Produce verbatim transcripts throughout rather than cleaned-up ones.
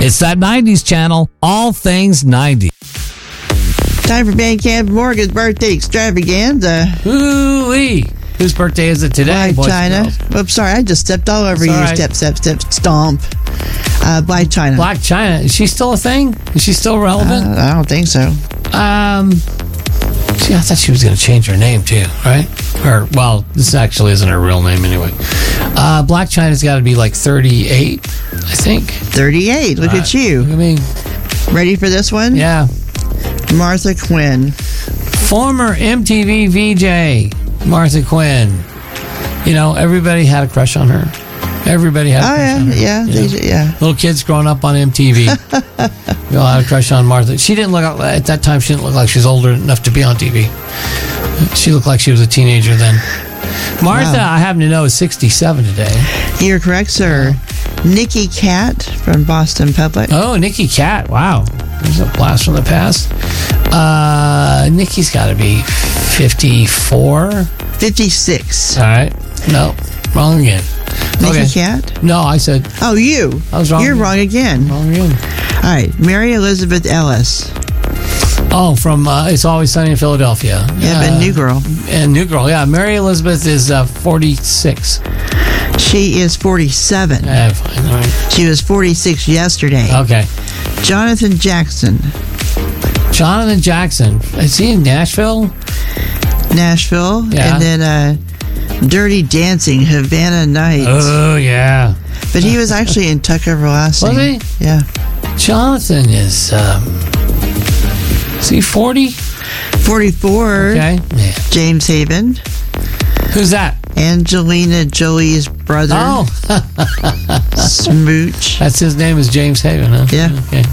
It's that nineties channel, all things nineties. Time for Bandcamp Morgan's birthday extravaganza. Ooh-wee. Whose birthday is it today? Black China. Oops, sorry, I just stepped all over you. Right. Step, step, step, stomp. Uh, Black China. Black China. Is she still a thing? Is she still relevant? Uh, I don't think so. Um, see, I thought she was going to change her name too, right? Or, well, this actually isn't her real name anyway. Uh, Black China's got to be like thirty-eight, I think. thirty-eight. Look uh, at you. I mean, ready for this one? Yeah. Martha Quinn. Former M T V V J, Martha Quinn. You know, everybody had a crush on her. Everybody had a oh, crush yeah, on her. yeah, You they, know? yeah. Little kids growing up on M T V. We all had a crush on Martha. She didn't look, at that time, she didn't look like she was older enough to be on T V. She looked like she was a teenager then. Martha, wow. I happen to know, is sixty-seven today. You're correct, sir. Nikki Cat from Boston Public. Oh, Nikki Cat. Wow. There's a blast from the past. Uh, Nikki's got to be fifty-four. fifty-six. All right. No, wrong again. Nikki okay. Cat? No, I said. Oh, you. I was wrong. You're again. wrong again. Wrong again. All right. Mary Elizabeth Ellis. Oh, from uh, It's Always Sunny in Philadelphia. Yeah, uh, but New Girl. And New Girl, yeah. Mary Elizabeth is uh, forty-six. She is forty-seven. Yeah, fine. All right. She was forty-six yesterday. Okay. Jonathan Jackson. Jonathan Jackson. Is he in Nashville? Nashville. Yeah. And then uh, Dirty Dancing, Havana Nights. Oh, yeah. But he was actually in Tuck Everlasting. Was he? Yeah. Jonathan is, um, is he forty? forty-four. Okay. Yeah. James Haven. Who's that? Angelina Jolie's brother. Oh. Smooch. That's his name is James Haven, huh? Yeah. Okay.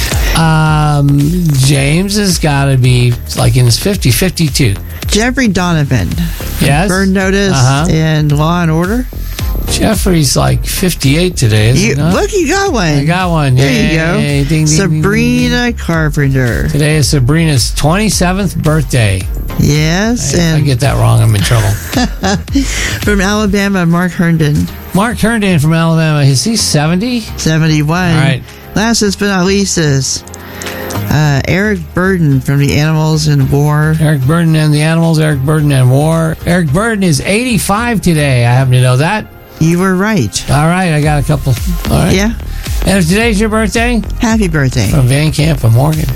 Um, James has got to be like in his fifty, fifty-two. Jeffrey Donovan. Yes. Burn Notice uh-huh. and Law and Order. Jeffrey's like fifty-eight today, isn't you, he? Not? Look, you got one. I got one. There Yay. you go. Ding, ding, Sabrina ding, ding. Carpenter. Today is Sabrina's twenty-seventh birthday. Yes. If and I get that wrong, I'm in trouble. From Alabama, Mark Herndon. Mark Herndon from Alabama. Is he seventy? seventy-one. All right. Last but not least is uh, Eric Burden from the Animals in War. Eric Burden and the Animals. Eric Burden and War. Eric Burden is eighty-five today. I happen to know that. You were right. All right. I got a couple. All right. Yeah. And if today's your birthday? Happy birthday. From Van Camp and Morgan.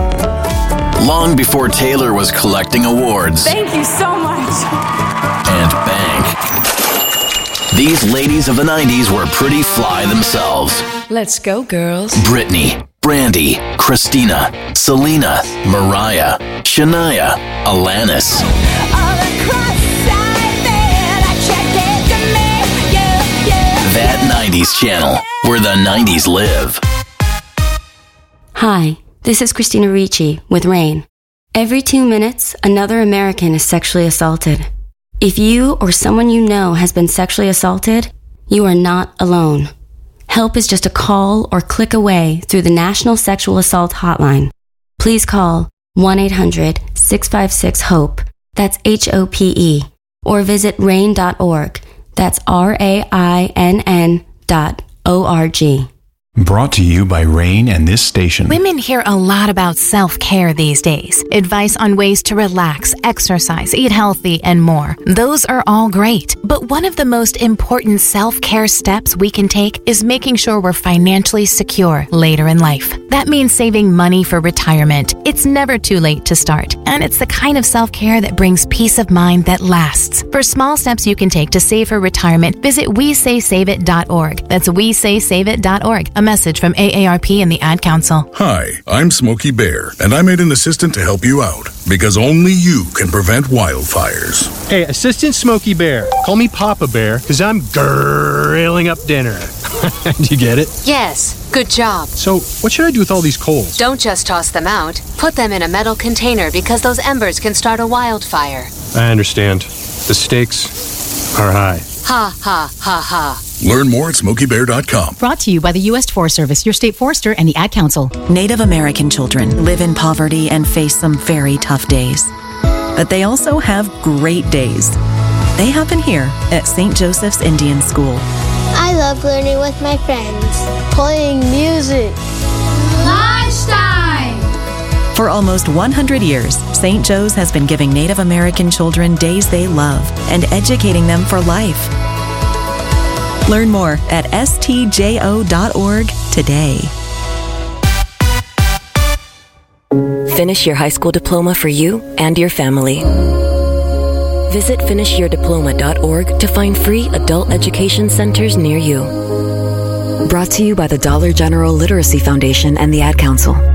Long before Taylor was collecting awards. Thank you so much. And bang. These ladies of the nineties were pretty fly themselves. Let's go, girls. Britney, Brandy, Christina, Selena, Mariah, Shania, Alanis. That nineties channel, where the nineties live. Hi, this is Christina Ricci with RAIN. Every two minutes, another American is sexually assaulted. If you or someone you know has been sexually assaulted, you are not alone. Help is just a call or click away through the National Sexual Assault Hotline. Please call one eight hundred six five six HOPE, that's H O P E, or visit rain dot org, that's R A I N N dot O R G. Brought to you by RAIN and this station. Women hear a lot about self-care these days. Advice on ways to relax, exercise, eat healthy, and more. Those are all great. But one of the most important self-care steps we can take is making sure we're financially secure later in life. That means saving money for retirement. It's never too late to start. And it's the kind of self-care that brings peace of mind that lasts. For small steps you can take to save for retirement, visit we say save it dot org. That's we say save it dot org. A message from A A R P and the Ad Council. Hi, I'm Smokey Bear, and I made an assistant to help you out, because only you can prevent wildfires. Hey, Assistant Smokey Bear, call me Papa Bear, because I'm grilling up dinner. Do you get it? Yes, good job. So, what should I do with all these coals? Don't just toss them out. Put them in a metal container, because those embers can start a wildfire. I understand. The stakes are high. Ha, ha, ha, ha. Learn more at smokey bear dot com. Brought to you by the U S Forest Service, your state forester, and the Ad Council. Native American children live in poverty and face some very tough days. But they also have great days. They happen here at Saint Joseph's Indian School. I love love learning with my friends. Playing music. Lunchtime! For almost one hundred years, Saint Joe's has been giving Native American children days they love and educating them for life. Learn more at S T J O dot org today. Finish your high school diploma for you and your family. Visit finish your diploma dot org to find free adult education centers near you. Brought to you by the Dollar General Literacy Foundation and the Ad Council.